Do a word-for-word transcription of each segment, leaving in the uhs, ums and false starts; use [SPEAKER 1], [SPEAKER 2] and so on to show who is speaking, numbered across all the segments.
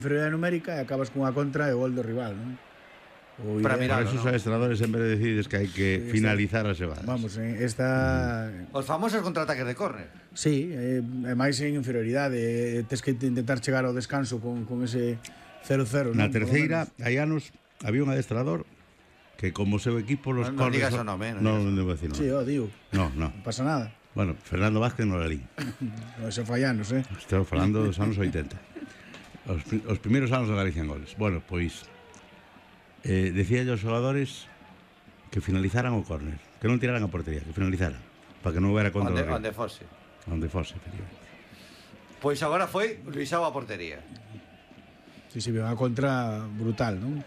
[SPEAKER 1] inferioridade numérica e acabas cunha contra e o gol do rival, non?
[SPEAKER 2] Para mirar,
[SPEAKER 3] esos adestradores en vez de decides que hai que sí, finalizar as xogadas.
[SPEAKER 1] Vamos, eh, esta...
[SPEAKER 2] Mm. Os famosos contraataques de córner.
[SPEAKER 1] Sí, e eh, máis en inferioridade, eh, tes que intentar chegar ao descanso con, con ese cero cero.
[SPEAKER 3] Na terceira, hai anos, había un adestrador que como seu equipo los
[SPEAKER 2] no,
[SPEAKER 3] corners...
[SPEAKER 2] No digas o nome,
[SPEAKER 3] non non debo decir.
[SPEAKER 1] Sí, o digo.
[SPEAKER 3] No, no.
[SPEAKER 1] Non pasa nada.
[SPEAKER 3] Bueno, Fernando Vázquez no la lí.
[SPEAKER 1] No, eso fai anos, eh?
[SPEAKER 3] Estou falando dos anos oitenta. Os, os primeiros anos de Galicia en goles. Bueno, pois eh, decía aos xogadores que finalizaran o córner, que non tiraran a portería, que finalizaran, para que non houbera contra
[SPEAKER 2] onde,
[SPEAKER 3] o
[SPEAKER 2] onde fose.
[SPEAKER 3] Onde fose, efectivamente.
[SPEAKER 2] Pois agora foi Luisao a portería.
[SPEAKER 1] Sí, sí, unha contra brutal, non?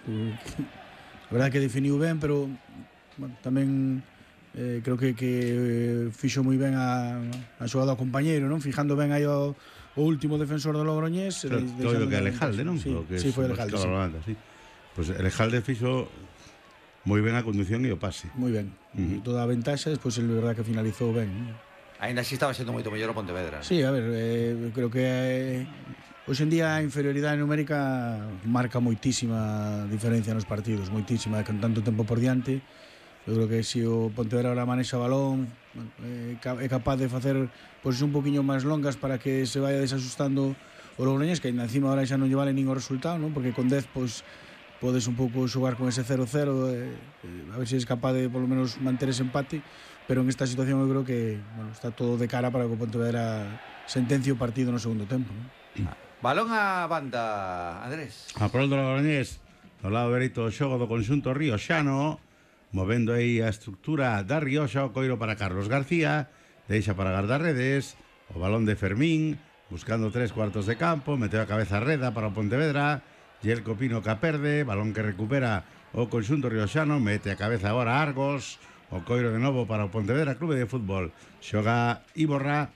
[SPEAKER 1] A verdade que definiu ben, pero bueno, tamén eh, creo que, que eh, fixo moi ben a, a xogada ao compañeiro, non? Fijando ben aí o, o último defensor do Logroñés.
[SPEAKER 3] Claro, todo o que é Alejalde, non?
[SPEAKER 1] Sí,
[SPEAKER 3] que
[SPEAKER 1] sí, foi Alejalde, sí.
[SPEAKER 3] Banda, sí. Pois pues Alejalde fixo moi ben a conducción e o pase.
[SPEAKER 1] Moi ben. Uh -huh. Toda a ventaxa, despois el verdad que finalizou ben, non?
[SPEAKER 2] Ainda así estaba sendo moito mellor o Pontevedra.
[SPEAKER 1] Sí, a ver, eh, creo que eh, hoxe en día a inferioridade numérica marca moitísima diferencia nos partidos, moitísima, con tanto tempo por diante. Eu creo que se o Pontevedra ahora manexa balón, eh, é capaz de facer pois un poquinho máis longas para que se vaya desasustando o Logroñés, que ainda encima ahora xa non lle vale nin o resultado, non? Porque con dez pois podes un pouco xogar con ese cero cero, eh, eh, a ver se es capaz de polo menos manter ese empate, pero en esta situación eu creo que bueno, está todo de cara para que o Pontevedra sentencie o partido no segundo tempo, non?
[SPEAKER 2] Balón a banda, Andrés.
[SPEAKER 3] A prol do Logroñés, do lado dereito do xogo do conxunto rioxano, movendo aí a estructura da Rioxa, o coiro para Carlos García, deixa para Gardarredes, o balón de Fermín, buscando tres cuartos de campo, meteu a cabeza a reda para o Pontevedra, e el Copino que perde, balón que recupera o conxunto rioxano, mete a cabeza agora Argos, o coiro de novo para o Pontevedra Clube de Fútbol, xoga Iborra,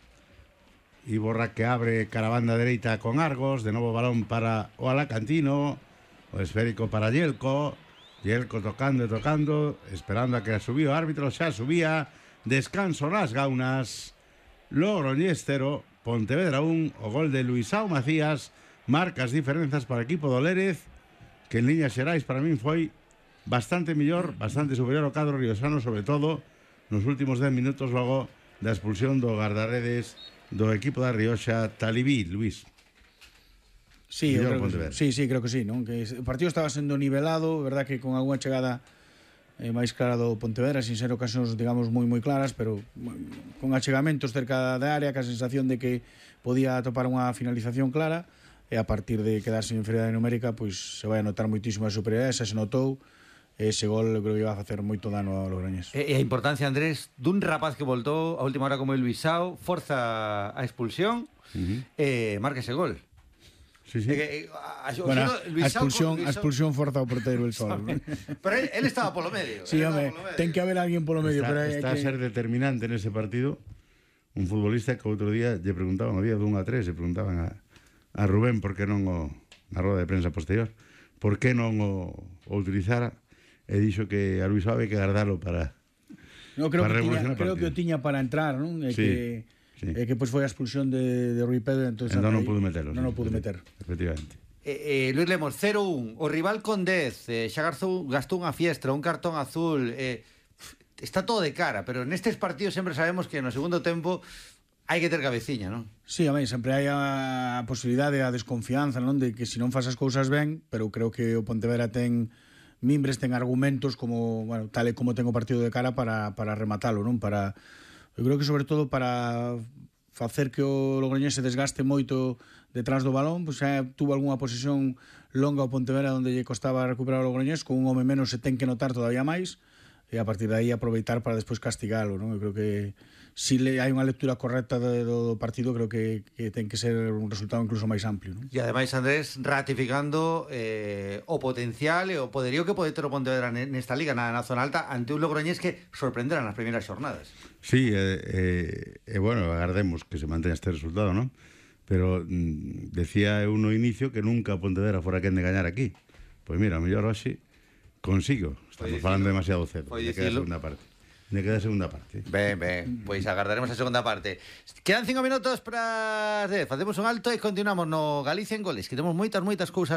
[SPEAKER 3] Iborra que abre cara a banda dereita con Argos, de novo balón para o Alacantino, o esférico para Yelko, Yelko tocando e tocando, esperando a que subiu o árbitro, xa subía, descanso nas gaunas, Logroñés cero, Pontevedra un, o gol de Luisao Macías, marcas diferenzas para o equipo do Lérez, que en líneas xerais para min foi bastante mellor, bastante superior ao cadro rioxano, sobre todo nos últimos dez minutos logo da expulsión do guardaredes do equipo da Rioxa, Talibí, Luís.
[SPEAKER 1] Sí, creo que, sí, sí, creo que sí, non? Que o partido estaba sendo nivelado, verdad que con algunha chegada eh, máis clara do Pontevedra, sin ser ocasións, digamos, moi moi claras, pero con achegamentos cerca da área, que a sensación de que podía atopar unha finalización clara, e a partir de quedarse en inferioridade numérica, pois se vai a notar moitísima superioridade, xa se notou, ese gol eu creo que iba a facer moito dano ao Logroñés.
[SPEAKER 2] E a importancia, Andrés, dun rapaz que voltou a última hora como el Luisao, forza a expulsión, uh -huh. e marca ese gol.
[SPEAKER 3] Sí, sí.
[SPEAKER 2] Eh, a, a,
[SPEAKER 1] bueno, Luisao, a, expulsión, Luisao... a expulsión forza o porteiro el sol.
[SPEAKER 2] Pero él, él estaba polo medio.
[SPEAKER 1] Sí, home, ten que haber alguén polo medio.
[SPEAKER 3] Está,
[SPEAKER 1] pero
[SPEAKER 3] está
[SPEAKER 1] que...
[SPEAKER 3] a ser determinante nese partido un futbolista que outro día lle preguntaban, había de un a tres, lle preguntaban a a Rubén por que non o na roda de prensa posterior por que non o, o utilizara e dixo que a Luis Ave que guardalo para
[SPEAKER 1] no, creo, para que tiña, creo que o tiña para entrar, non? E
[SPEAKER 3] sí,
[SPEAKER 1] que,
[SPEAKER 3] sí.
[SPEAKER 1] E que pois foi a expulsión de, de Rui Pedro, entón
[SPEAKER 3] non non pudo metelo,
[SPEAKER 1] non
[SPEAKER 3] sí,
[SPEAKER 1] o pudo
[SPEAKER 3] sí,
[SPEAKER 1] meter
[SPEAKER 3] efectivamente.
[SPEAKER 2] Eh, eh, Luis Lemos, cero un, o rival con dez, eh, xa gastou, gastou unha fiestra, un cartón azul, eh, está todo de cara, pero nestes partidos sempre sabemos que no segundo tempo hai que ter cabeciña, non?
[SPEAKER 1] Sí, a mí, sempre hai a posibilidade, a desconfianza, non? De que se non faz as cousas ben, pero creo que o Pontevedra ten mimbres, ten argumentos como, bueno, tal e como ten o partido de cara para, para rematalo, non? Para, eu creo que sobre todo para facer que o Logroñés se desgaste moito detrás do balón, pois xa tuvo algunha posesión longa o Pontevedra onde lle costaba recuperar o Logroñés, con un home menos se ten que notar todavía máis, e a partir de aí aproveitar para despois castigalo, non? Eu creo que se si hai unha lectura correcta do, do partido, creo que, que ten que ser un resultado incluso máis amplio, non?
[SPEAKER 2] E ademais, Andrés, ratificando eh, o potencial e o poderío que pode ter o Pontevedra nesta liga na, na zona alta ante un Logroñés que sorprenderá nas primeiras xornadas.
[SPEAKER 3] Sí, e eh, eh, bueno, agardemos que se manteña este resultado, non? Pero mm, decía eu no inicio que nunca Pontevedra fora quen de gañar aquí. Pois mira, a mellor hoxe consigo. Estamos falando demasiado cedo.
[SPEAKER 2] Foi dicilo.
[SPEAKER 3] Segunda parte. de queda a segunda parte.
[SPEAKER 2] Ben, ben, pois agardaremos a segunda parte. Quedan cinco minutos para as dez. Facemos un alto e continuamos no Galicia en Goles, que temos moitas, moitas cousas